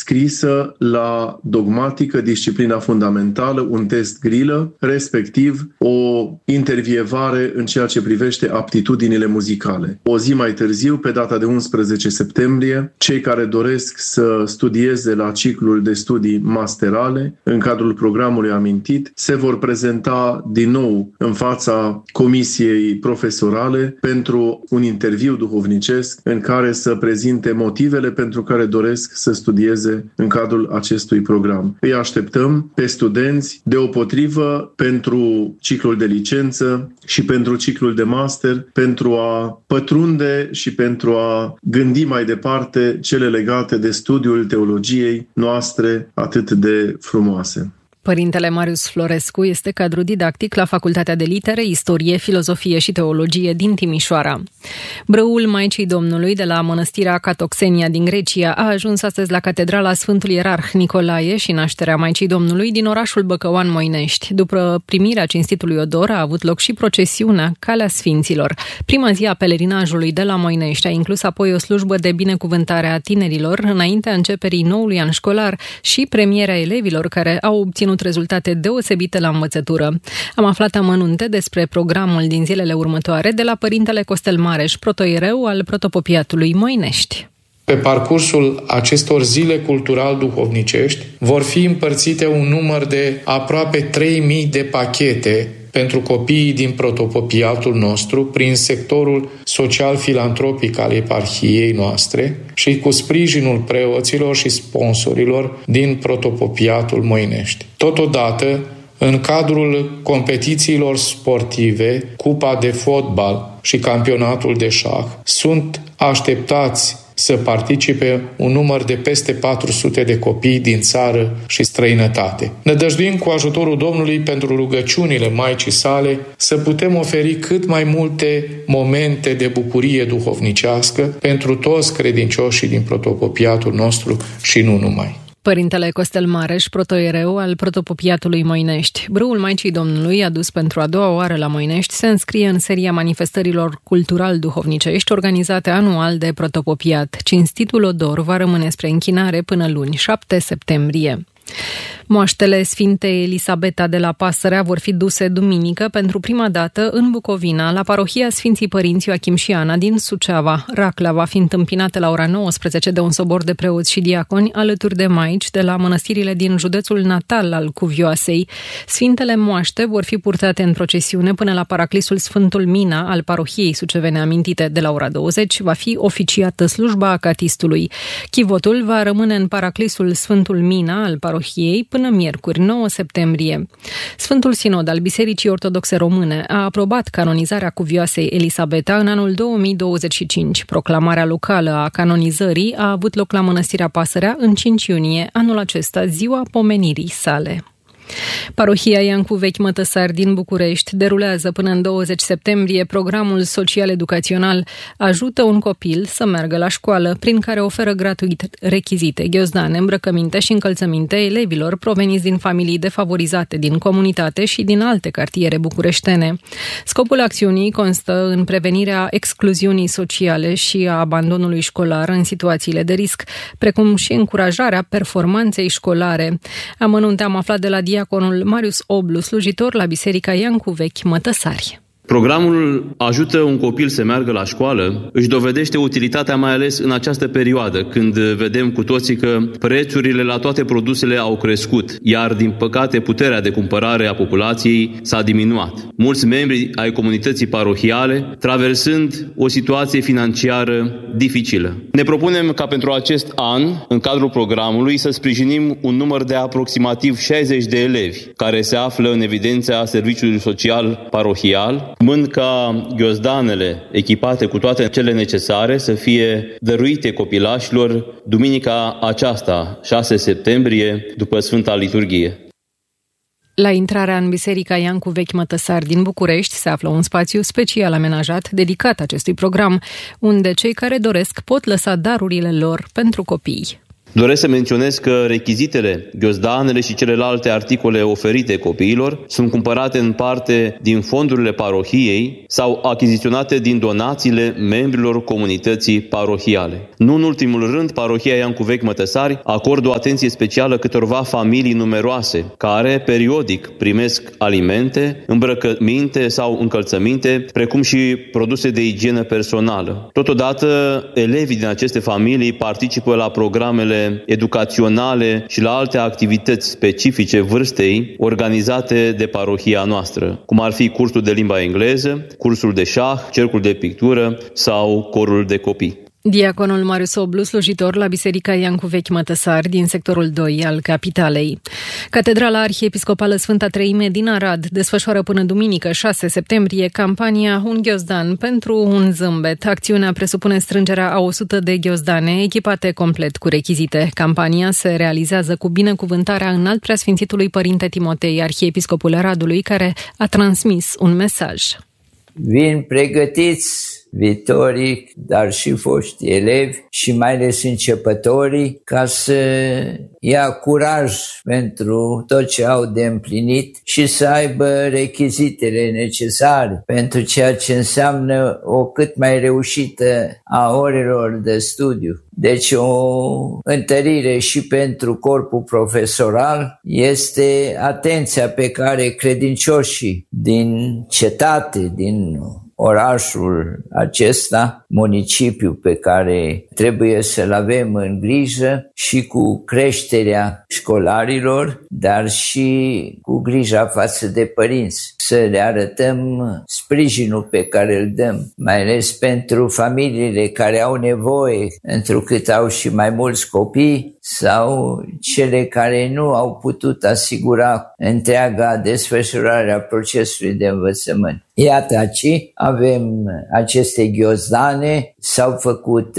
scrisă la dogmatică, disciplina fundamentală, un test grilă, respectiv o intervievare în ceea ce privește aptitudinile muzicale. O zi mai târziu, pe data de 11 septembrie, cei care doresc să studieze la ciclul de studii masterale, în cadrul programului amintit, se vor prezenta din nou în fața comisiei profesorale pentru un interviu duhovnicesc în care să prezinte motivele pentru care doresc să studieze în cadrul acestui program. Îi așteptăm pe studenți deopotrivă pentru ciclul de licență și pentru ciclul de master, pentru a pătrunde și pentru a gândi mai departe cele legate de studiul teologiei noastre atât de frumoase. Părintele Marius Florescu este cadru didactic la Facultatea de Litere, Istorie, Filozofie și Teologie din Timișoara. Brăul Maicii Domnului de la Mănăstirea Catoxenia din Grecia a ajuns astăzi la Catedrala Sfântul Ierarh Nicolae și nașterea Maicii Domnului din orașul Băcăuan Moinești. După primirea cinstitului odor a avut loc și procesiunea Calea Sfinților. Prima zi a pelerinajului de la Moinești a inclus apoi o slujbă de binecuvântare a tinerilor înaintea începerii noului an școlar și premierea elevilor care au obținut rezultate deosebite la învățătură. Am aflat amănunte despre programul din zilele următoare de la părintele Costel Mareș, protoiereu al protopopiatului Moinești. Pe parcursul acestor zile cultural-duhovnicești vor fi împărțite un număr de aproape 3000 de pachete pentru copiii din protopopiatul nostru prin sectorul social-filantropic al eparhiei noastre și cu sprijinul preoților și sponsorilor din protopopiatul Moinești. Totodată, în cadrul competițiilor sportive, cupa de fotbal și campionatul de șah, sunt așteptați să participe un număr de peste 400 de copii din țară și străinătate. Nădăjduim cu ajutorul Domnului pentru rugăciunile Maicii sale să putem oferi cât mai multe momente de bucurie duhovnicească pentru toți credincioșii din protopopiatul nostru și nu numai. Părintele Costel Mareș, protoiereu al protopopiatului Moinești. Brâul Maicii Domnului, adus pentru a doua oară la Moinești, se înscrie în seria manifestărilor cultural-duhovnicești organizate anual de protopopiat. Cinstitul odor va rămâne spre închinare până luni, 7 septembrie. Moaștele Sfintei Elisabeta de la Pasărea vor fi duse duminică pentru prima dată în Bucovina, la parohia Sfinții Părinți Ioachim și Ana din Suceava. Racla va fi întâmpinată la ora 19 de un sobor de preoți și diaconi alături de maici de la mănăstirile din județul natal al Cuvioasei. Sfintele moaște vor fi purtate în procesiune până la paraclisul Sfântul Mina al parohiei sucevene amintite. De la ora 20 va fi oficiată slujba acatistului. Chivotul va rămâne în paraclisul Sfântul Mina al parohiei până miercuri, 9 septembrie. Sfântul Sinod al Bisericii Ortodoxe Române a aprobat canonizarea Cuvioasei Elisabeta în anul 2025. Proclamarea locală a canonizării a avut loc la Mănăstirea Pasărea în 5 iunie, anul acesta, ziua pomenirii sale. Parohia Iancu Vechi Mătăsari din București derulează până în 20 septembrie programul social-educațional Ajută un copil să meargă la școală, prin care oferă gratuit rechizite, ghiozdane, îmbrăcăminte și încălțăminte elevilor proveniți din familii defavorizate din comunitate și din alte cartiere bucureștene. Scopul acțiunii constă în prevenirea excluziunii sociale și a abandonului școlar în situațiile de risc, precum și încurajarea performanței școlare. Amănunte am aflat de la diaconul Marius Oblu, slujitor la Biserica Iancu Vechi Mătăsari. Programul Ajută un copil să meargă la școală își dovedește utilitatea mai ales în această perioadă, când vedem cu toții că prețurile la toate produsele au crescut, iar din păcate puterea de cumpărare a populației s-a diminuat. Mulți membri ai comunității parohiale traversând o situație financiară dificilă. Ne propunem ca pentru acest an, în cadrul programului, să sprijinim un număr de aproximativ 60 de elevi care se află în evidența serviciului social parohial, urmând ca ghiozdanele echipate cu toate cele necesare să fie dăruite copilașilor duminica aceasta, 6 septembrie, după Sfânta Liturghie. La intrarea în Biserica Iancu Vechi Mătăsari din București se află un spațiu special amenajat dedicat acestui program, unde cei care doresc pot lăsa darurile lor pentru copii. Doresc să menționez că rechizitele, ghiozdanele și celelalte articole oferite copiilor sunt cumpărate în parte din fondurile parohiei sau achiziționate din donațiile membrilor comunității parohiale. Nu în ultimul rând, parohia Iancu Vechi Mătăsari acordă o atenție specială câtorva familii numeroase care periodic primesc alimente, îmbrăcăminte sau încălțăminte, precum și produse de igienă personală. Totodată, elevii din aceste familii participă la programele educaționale și la alte activități specifice vârstei organizate de parohia noastră, cum ar fi cursul de limba engleză, cursul de șah, cercul de pictură sau corul de copii. Diaconul Marius Oblu, slujitor la Biserica Iancu Vechi Mătăsari din sectorul 2 al capitalei. Catedrala Arhiepiscopală Sfânta Treime din Arad desfășoară până duminică 6 septembrie campania Un ghiozdan pentru un zâmbet. Acțiunea presupune strângerea a 100 de ghiozdane echipate complet cu rechizite. Campania se realizează cu binecuvântarea Înalt Preasfințitului Părinte Timotei, Arhiepiscopul Aradului, care a transmis un mesaj. Vin pregătiți viitorii, dar și foști elevi și mai ales începătorii, ca să ia curaj pentru tot ce au de împlinit și să aibă rechizitele necesare pentru ceea ce înseamnă o cât mai reușită a orelor de studiu. Deci o întărire și pentru corpul profesoral este atenția pe care credincioșii din cetate, din orașul acesta, municipiul pe care trebuie să-l avem în grijă și cu creșterea școlarilor, dar și cu grija față de părinți. Să le arătăm sprijinul pe care îl dăm, mai ales pentru familiile care au nevoie, întrucât au și mai mulți copii, sau cele care nu au putut asigura întreaga desfășurare a procesului de învățământ. Iată aici avem aceste ghiozdane, s-au făcut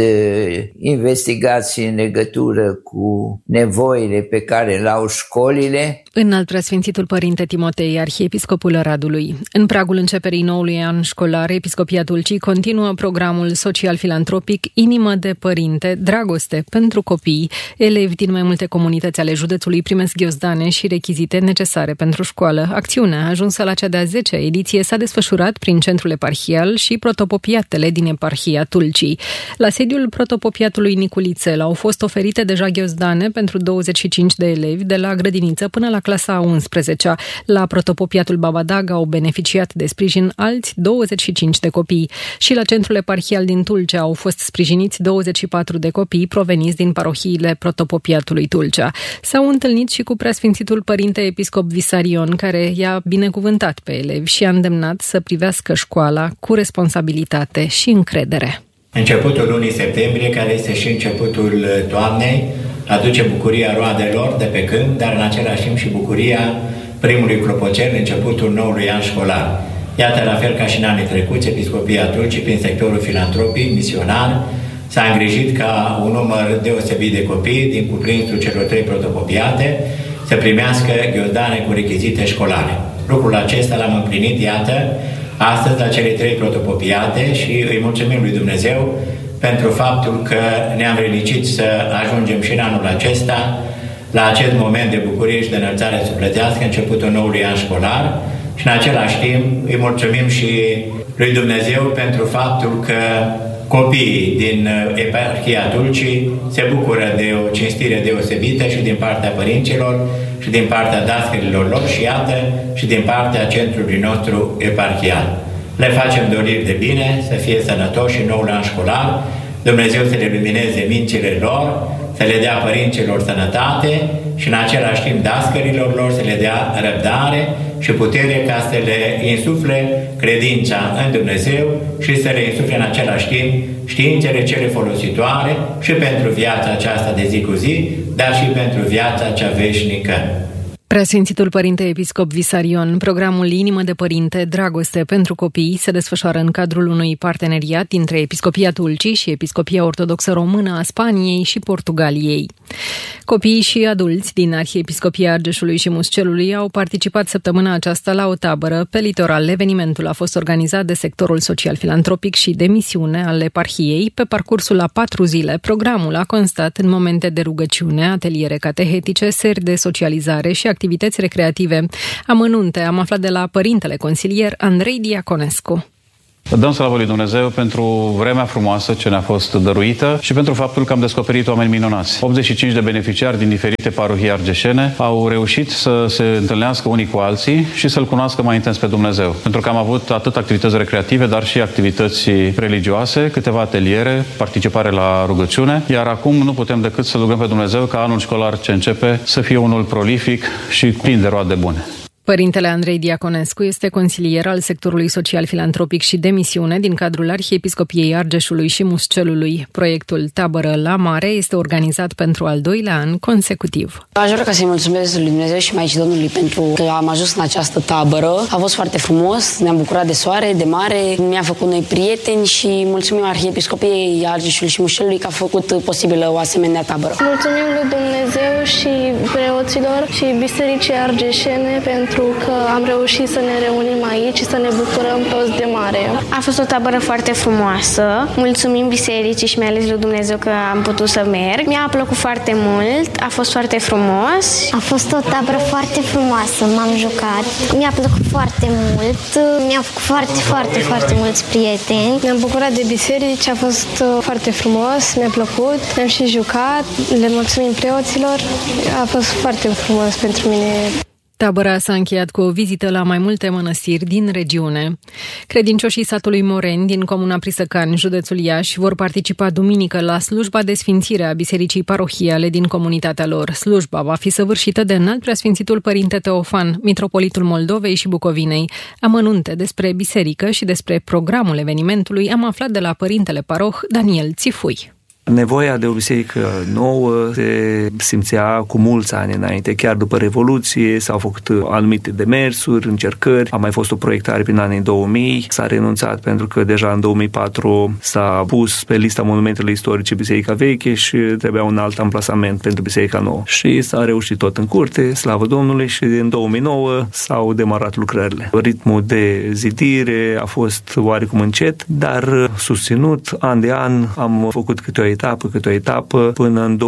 investigații în legătură cu nevoile pe care le au școlile. Înalt Preasfințitul Părinte Timotei, Arhiepiscopul Aradului. În pragul începerii noului an școlar, Episcopia Tulcii continuă programul social-filantropic Inimă de Părinte, Dragoste pentru copii. Elevi din mai multe comunități ale județului primesc ghiozdane și rechizite necesare pentru școală. Acțiunea, ajunsă la cea de-a 10-a ediție, s-a desfășurat prin centrul eparhial și protopopiatele din eparhia Tulcii. La sediul protopopiatului Niculițel au fost oferite deja ghiozdane pentru 25 de elevi de la grădiniță până la clasa a 11-a. La protopopiatul Babadag au beneficiat de sprijin alți 25 de copii. Și la centrul eparhial din Tulcea au fost sprijiniți 24 de copii proveniți din parohiile protopopiatului Tulcea. S-au întâlnit și cu Preasfințitul Părinte Episcop Visarion, care i-a binecuvântat pe elevi și a îndemnat să privească școala cu responsabilitate și încredere. Începutul lunii septembrie, care este și începutul toamnei, aduce bucuria roadelor de pe câmp, dar în același timp și bucuria primului clopoțel, începutul noului an școlar. Iată, la fel ca și în anii trecuți, Episcopia Tulcii, prin sectorul filantropic, misionar, s-a îngrijit ca un număr deosebit de copii din cuprinsul celor 3 protopopiate să primească ghiozdane cu rechizite școlare. Lucrul acesta l-am împlinit, iată, astăzi la cele 3 protopopiate și îi mulțumim lui Dumnezeu pentru faptul că ne-am relicit să ajungem și în anul acesta la acest moment de bucurie și de înălțare sufletească, începutul noului an școlar, și în același timp îi mulțumim și lui Dumnezeu pentru faptul că copiii din eparhia Tulcii se bucură de o cinstire deosebită și din partea părinților și din partea dascărilor lor și iată și din partea centrului nostru eparhial. Le facem doriri de bine, să fie sănătoși în noul an școlar, Dumnezeu să le lumineze mințile lor, să le dea părinților sănătate și în același timp dascărilor lor să le dea răbdare și putere ca să le insufle credința în Dumnezeu și să le insufle în același timp științele cele folositoare și pentru viața aceasta de zi cu zi, dar și pentru viața cea veșnică. Preasfințitul Părinte Episcop Visarion, programul Inimă de Părinte, Dragoste pentru Copii se desfășoară în cadrul unui parteneriat dintre Episcopia Tulcii și Episcopia Ortodoxă Română a Spaniei și Portugaliei. Copiii și adulți din Arhiepiscopia Argeșului și Muscelului au participat săptămâna aceasta la o tabără pe litoral. Evenimentul a fost organizat de sectorul social-filantropic și de misiune al eparhiei pe parcursul a 4 zile. Programul a constat în momente de rugăciune, ateliere catehetice, seri de socializare și activități recreative. Amănunte am aflat de la părintele consilier Andrei Diaconescu. Dăm slavă lui Dumnezeu pentru vremea frumoasă ce ne-a fost dăruită și pentru faptul că am descoperit oameni minunați. 85 de beneficiari din diferite parohii argeșene au reușit să se întâlnească unii cu alții și să-L cunoască mai intens pe Dumnezeu. Pentru că am avut atât activități recreative, dar și activități religioase, câteva ateliere, participare la rugăciune, iar acum nu putem decât să rugăm pe Dumnezeu ca anul școlar ce începe să fie unul prolific și plin de roade bune. Părintele Andrei Diaconescu este consilier al sectorului social-filantropic și de misiune din cadrul Arhiepiscopiei Argeșului și Muscelului. Proiectul Tabără la Mare este organizat pentru al 2-lea an consecutiv. Aș vrea să-i mulțumesc lui Dumnezeu și Maicii Domnului pentru că am ajuns în această tabără. A fost foarte frumos, ne-am bucurat de soare, de mare, mi-a făcut noi prieteni și mulțumim Arhiepiscopiei Argeșului și Muscelului că a făcut posibilă o asemenea tabără. Mulțumim lui Dumnezeu și preoților și bisericii argeșene pentru că am reușit să ne reunim aici și să ne bucurăm toți de mare. A fost o tabără foarte frumoasă. Mulțumim bisericii și mai ales lui Dumnezeu că am putut să merg. Mi-a plăcut foarte mult, a fost foarte frumos. A fost o tabără foarte frumoasă, m-am jucat. Mi-a plăcut foarte mult, mi-au făcut foarte mulți prieteni. Ne-am bucurat de biserici, a fost foarte frumos, mi-a plăcut, ne-am și jucat, le mulțumim preoților, a fost foarte frumos pentru mine. Tabăra s-a încheiat cu o vizită la mai multe mănăstiri din regiune. Credincioșii satului Moreni din comuna Prisăcan, județul Iași, vor participa duminică la slujba de sfințire a bisericii parohiale din comunitatea lor. Slujba va fi săvârșită de Înalt Preasfințitul Părinte Teofan, mitropolitul Moldovei și Bucovinei. Amănunte despre biserică și despre programul evenimentului am aflat de la părintele paroh Daniel Țifui. Nevoia de o biserică nouă se simțea cu mulți ani înainte. Chiar după Revoluție s-au făcut anumite demersuri, încercări. A mai fost o proiectare prin anii 2000. S-a renunțat pentru că deja în 2004 s-a pus pe lista monumentelor istorice Biserica Veche și trebuia un alt amplasament pentru Biserica Nouă. Și s-a reușit tot în curte, slavă Domnului, și în 2009 s-au demarat lucrările. Ritmul de zidire a fost oarecum încet, dar susținut. An de an am făcut câte o etapă, până în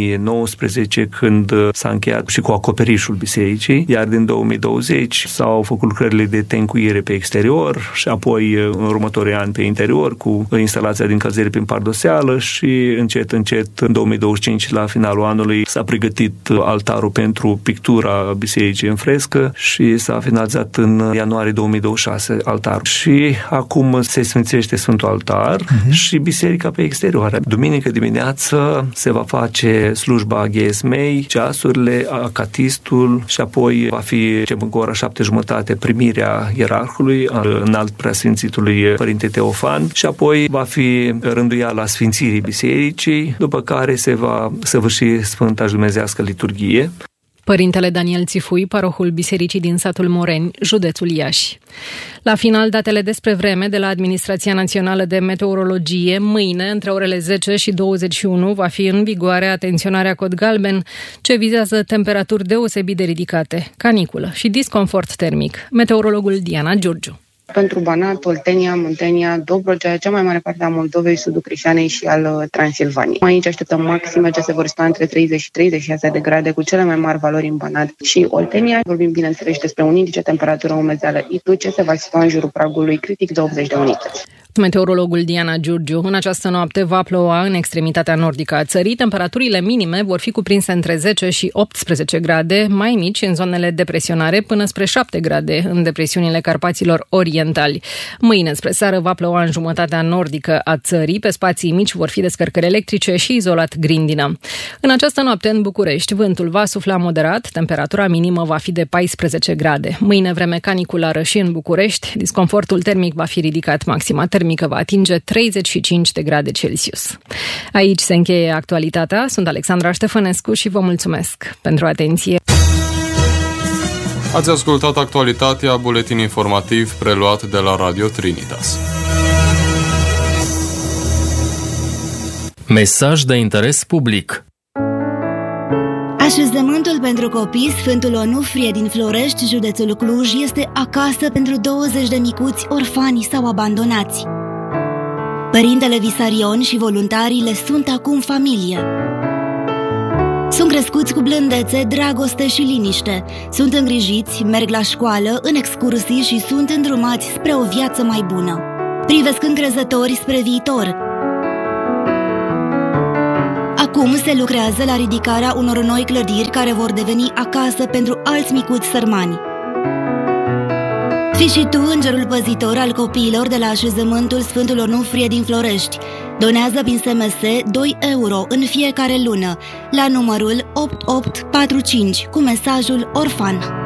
2019, când s-a încheiat și cu acoperișul bisericii, iar din 2020 s-au făcut lucrările de tencuire pe exterior și apoi în următorii ani pe interior, cu instalația de încălzire prin pardoseală și încet, în 2025, la finalul anului, s-a pregătit altarul pentru pictura bisericii în frescă și s-a finalizat în ianuarie 2026 altarul. Și acum se sfințește Sfântul Altar și biserica pe exterior. Duminică dimineață se va face slujba GSM-ei, ceasurile, acatistul și apoi va fi în ora 7:30 primirea ierarhului al Înalt Preasfințitului Părinte Teofan și apoi va fi rânduiala Sfințirii Bisericii, după care se va săvârși Sfânta și Dumnezească liturghie. Părintele Daniel Țifui, parohul bisericii din satul Moreni, județul Iași. La final, datele despre vreme de la Administrația Națională de Meteorologie. Mâine, între orele 10 și 21, va fi în vigoare atenționarea cod galben, ce vizează temperaturi deosebit de ridicate, caniculă și disconfort termic. Meteorologul Diana Giurgiu. Pentru Banat, Oltenia, Muntenia, Dobrogea, cea mai mare parte a Moldovei, sudul Crișanei și al Transilvaniei. Aici așteptăm maxime ce se vor sta între 30 și 36 de grade, cu cele mai mari valori în Banat și Oltenia. Vorbim, bineînțeles, despre un indice temperatură umezeală ITU, ce se va situa în jurul pragului critic de 80 de unități. Meteorologul Diana Giurgiu. În această noapte va ploua în extremitatea nordică a țării. Temperaturile minime vor fi cuprinse între 10 și 18 grade, mai mici în zonele depresionare, până spre 7 grade în depresiunile Carpaților orientali. Mâine spre seară va ploua în jumătatea nordică a țării. Pe spații mici vor fi descărcări electrice și izolat grindină. În această noapte în București vântul va sufla moderat, temperatura minimă va fi de 14 grade. Mâine vreme caniculară și în București, disconfortul termic va fi ridicat, maxima termică va atinge 35 de grade Celsius. Aici se încheie actualitatea. Sunt Alexandra Ștefănescu și vă mulțumesc pentru atenție. Ați ascultat Actualitatea, buletin informativ preluat de la Radio Trinitas. Mesaj de interes public. Așezământul pentru copii Sfântul Onufrie din Florești, județul Cluj, este acasă pentru 20 de micuți orfani sau abandonați. Părintele Visarion și voluntarii le sunt acum familie. Sunt crescuți cu blândețe, dragoste și liniște. Sunt îngrijiți, merg la școală, în excursii și sunt îndrumați spre o viață mai bună. Privesc încrezători spre viitor. Acum se lucrează la ridicarea unor noi clădiri care vor deveni acasă pentru alți micuți sărmani. Fii și tu îngerul păzitor al copiilor de la așezământul Sfântul Onufrie din Florești. Donează prin SMS 2 euro în fiecare lună la numărul 8845 cu mesajul orfan.